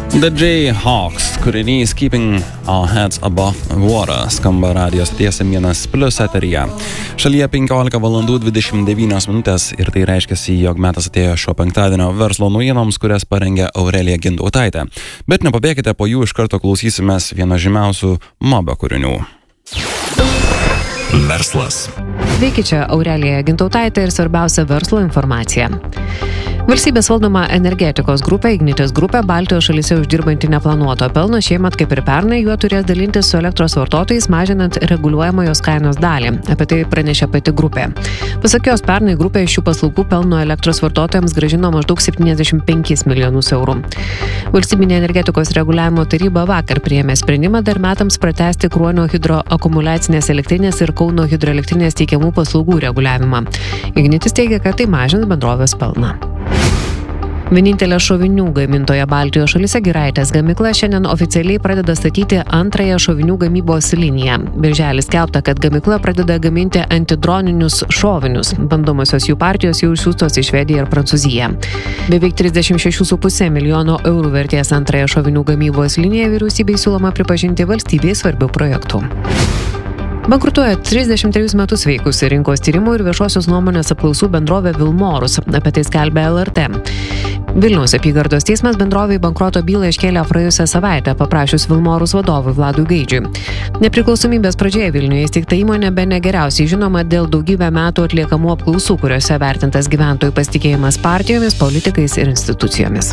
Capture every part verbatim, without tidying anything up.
The Jayhawks kūrinys Keeping Our Heads Above Water skamba radijos tiesa vienas plius eteryje. Šalyje penkiolika valandų dvidešimt devynios minutės ir tai reiškiasi, jog metas atėjo šio penktadienio verslo naujienoms, kurias parengė Aurelija Gintautaitė. Bet nepabėkite, po jų iš karto klausysimės vieno žymiausių Mobio kūrinių. Verslas. Sveiki, čia Aurelija Gintautaitė ir svarbiausia verslo informacija. Valstybės valdoma energetikos grupė Ignitis grupė Baltijos šalyse uždirbanti neplanuoto pelno šiemet kaip ir pernai juo turės dalintis su elektros vartotojais, mažinant reguliuojamojos kainos dalį. Apie tai pranešė pati grupė. Pasak jos, pernai grupė iš šių paslaugų pelno elektros vartotojams grąžino maždaug septyniasdešimt penkis milijonus eurų. Valstybinė energetikos reguliavimo taryba vakar priėmė sprendimą dar metams pratęsti Kruonio hidroakumuliacinės elektrinės ir Kauno hidroelektrinės teikiamų paslaugų reguliavimą. Ignitis teigia, kad tai mažins bendrovės pelną. Vienintelė šovinių gamintoja Baltijos šalyse Giraitės gamykla šiandien oficialiai pradeda statyti antrąją šovinių gamybos liniją. Birželį skelbta, kad gamykla pradeda gaminti antidroninius šovinius. Bandomosios jų partijos jau išsiųstos į Švediją ir Prancūziją. Beveik trisdešimt šeši su puse milijono eurų vertės antrąją šovinių gamybos liniją vyriausybei siūloma pripažinti valstybei svarbių projektų. Bankrutuoja trisdešimt trejus metus veikusi rinkos tyrimų ir viešosios nuomonės apklausų bendrovė Vilmorus, apie tai skelbia L R T. Vilniaus apygardos teismas bendrovei bankroto bylą iškėlė praėjusią savaitę, paprašius Vilmorus vadovui Vladui Gaidžiui. Nepriklausomybės pradžioje Vilniuje įsteigta įmonė bene geriausiai žinoma dėl daugybę metų atliekamų apklausų, kuriuose vertintas gyventojų pasitikėjimas partijomis, politikais ir institucijomis.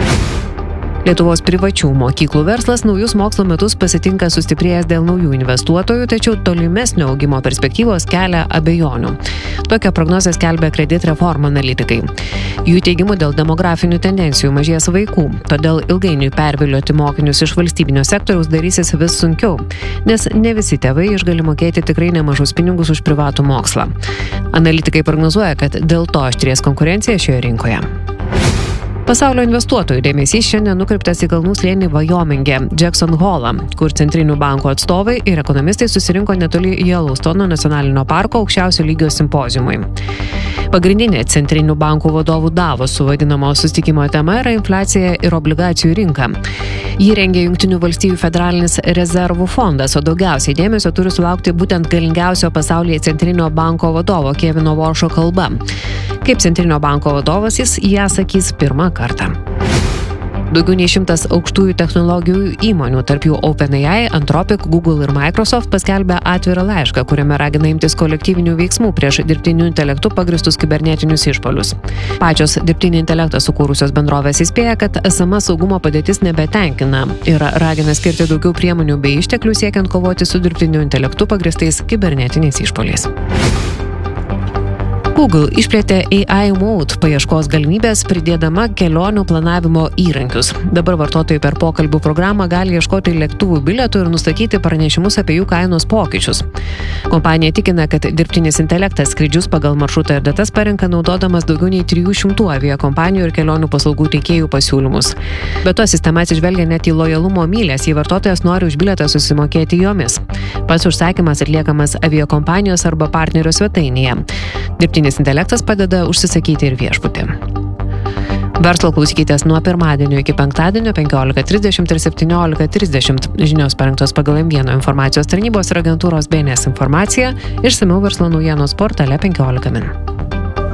Lietuvos privačių mokyklų verslas naujus mokslo metus pasitinka sustiprėjęs dėl naujų investuotojų, tačiau tolimesnio augimo perspektyvos kelia abejonių. Tokią prognozę skelbia Credit Reform analitikai. Jų teigimu dėl demografinių tendencijų mažės vaikų, todėl ilgainiui pervilioti mokinius iš valstybinio sektoriaus darysis vis sunkiau, nes ne visi tėvai išgali mokėti tikrai nemažus pinigus už privatų mokslą. Analitikai prognozuoja, kad dėl to aštrės konkurencija šioje rinkoje. Pasaulio investuotojų dėmesys šiandien nukreiptas į kalnų slėnį Vajominge, Jackson Hole, kur centrinių bankų atstovai ir ekonomistai susirinko netoli Yellowstone nacionalinio parko aukščiausio lygio simpoziumui. Pagrindinė centrinių bankų vadovų Davosų vadinamo susitikimo tema yra infliacija ir obligacijų rinka. Jį rengia Jungtinių valstijų federalinis rezervų fondas, o daugiausiai dėmesio turi sulaukti būtent galingiausio pasaulyje centrinio banko vadovo Kevino Walsho kalba. Kaip centrinio banko vadovas jis ją sakys pirmą kartą. Daugiau nei šimtas aukštųjų technologijų įmonių, tarp jų OpenAI, Anthropic, Google ir Microsoft paskelbė atvirą laišką, kuriame ragina imtis kolektyvinių veiksmų prieš dirbtiniu intelektu pagristus kibernetinius išpuolius. Pačios dirbtinį intelektą sukūrusios bendrovės įspėja, kad esama saugumo padėtis nebetenkina ir ragina skirti daugiau priemonių bei išteklių siekiant kovoti su dirbtiniu intelektu pagristais kibernetiniais išpuoliais. Google išplėtė A I Mode paieškos galimybės pridėdama kelionių planavimo įrankius. Dabar vartotojai per pokalbių programą gali ieškoti lėktuvų bilietų ir nustatyti pranešimus apie jų kainos pokyčius. Kompanija tikina, kad dirbtinis intelektas skrydžius pagal maršrutą ir datas parenka naudodamas daugiau nei trijų šimtų aviakompanijų ir kelionių paslaugų teikėjų pasiūlymus. Be to, sistema atsižvelgia net į lojalumo myles, jei vartotojas nori už bilietą susimokėti jomis. Pats užsakymas atliekamas aviakompanijos arba partnerio svetainėje. Dirbtinis intelektas padeda užsisakyti ir viešbutį. Verslo klausykitės nuo pirmadienio iki penktadienio penkiolika trisdešimt ir septyniolika trisdešimt. Žinios parengtos pagal M vienas informacijos tarnybos ir agentūros B N S informaciją, išsamiau verslo naujienos portale penkiolika min.